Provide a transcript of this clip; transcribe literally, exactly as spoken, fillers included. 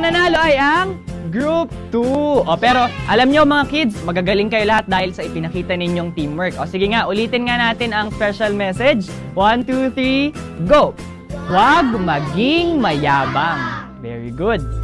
mananalo ay ang Group two. O pero alam nyo mga kids, magagaling kayo lahat dahil sa ipinakita ninyong teamwork. O sige nga, ulitin nga natin ang special message. One, two, three, go! Huwag maging mayabang. Very good.